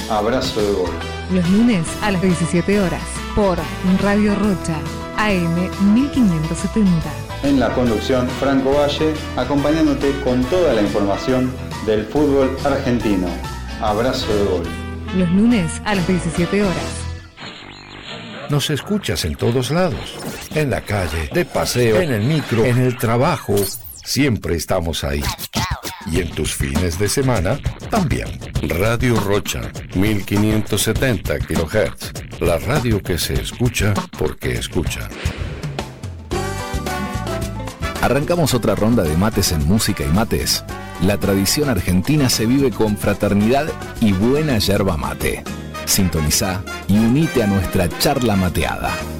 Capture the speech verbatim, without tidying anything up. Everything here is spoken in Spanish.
Abrazo de Gol. Los lunes a las diecisiete horas por Radio Rocha, A M mil quinientos setenta. En la conducción, Franco Valle, acompañándote con toda la información del fútbol argentino. Abrazo de Gol. Los lunes a las diecisiete horas. Nos escuchas en todos lados. En la calle, de paseo, en el micro, en el trabajo. Siempre estamos ahí. Y en tus fines de semana, también. Radio Rocha, mil quinientos setenta kilohertz. La radio que se escucha porque escucha. Arrancamos otra ronda de mates en Música y Mates. La tradición argentina se vive con fraternidad y buena yerba mate. Sintonizá y unite a nuestra charla mateada.